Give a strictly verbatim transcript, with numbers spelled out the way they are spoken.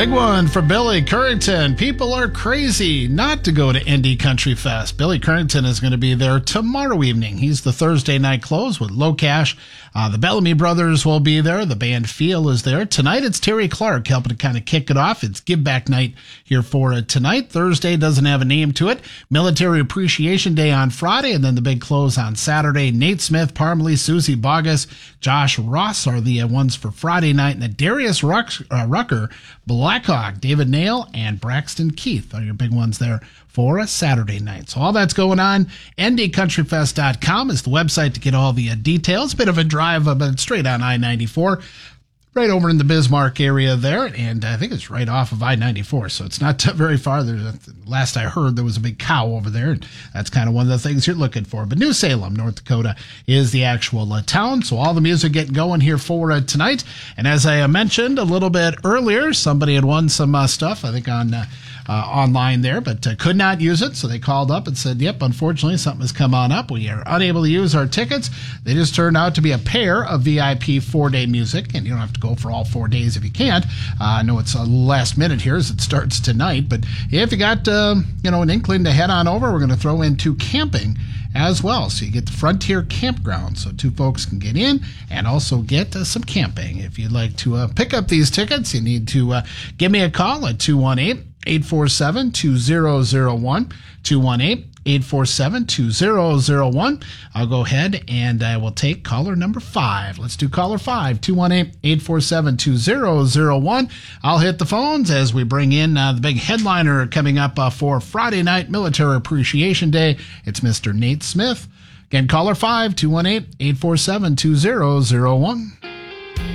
Big one for Billy Currington. People are crazy not to go to Indie Country Fest. Billy Currington is going to be there tomorrow evening. He's the Thursday night close with Low Cash. Uh, the Bellamy Brothers will be there. The band Feel is there. Tonight it's Terry Clark helping to kind of kick it off. It's Give Back Night here for uh, tonight. Thursday doesn't have a name to it. Military Appreciation Day on Friday, and then the big close on Saturday. Nate Smith, Parmalee, Susie Bogus, Josh Ross are the uh, ones for Friday night, and the Darius Ruck, uh, Rucker, Blackhawk, David Nail, and Braxton Keith are your big ones there for a Saturday night. So all that's going on. Indie Country Fest dot com is the website to get all the uh, details. Bit of a drive, uh, but straight on I ninety-four. Right over in the Bismarck area there, and I think it's right off of I ninety-four, so it's not very far. There's, last I heard, there was a big cow over there, and that's kind of one of the things you're looking for. But New Salem, North Dakota, is the actual uh, town, so all the music getting going here for uh, tonight. And as I uh, mentioned a little bit earlier, somebody had won some uh, stuff, I think, on uh, uh, online there, but uh, could not use it, so they called up and said, yep, unfortunately, something has come on up. We are unable to use our tickets. They just turned out to be a pair of V I P four-day music, and you don't have to go for all four days if you can't. Uh, I know it's a last minute here as it starts tonight, but if you got uh, you know an inkling to head on over, we're going to throw in two camping as well. So you get the Frontier Campground, so two folks can get in and also get uh, some camping. If you'd like to uh, pick up these tickets, you need to uh, give me a call at two one eight, eight four seven, two zero zero one, two one eight, eight four seven, two zero zero one. I'll go ahead and I will take caller number five. Let's do caller five, two one eight, eight four seven, two zero zero one. I'll hit the phones as we bring in uh, the big headliner coming up uh, for Friday night Military Appreciation Day. It's Mister Nate Smith. Again, caller five, two one eight, eight four seven, two zero zero one.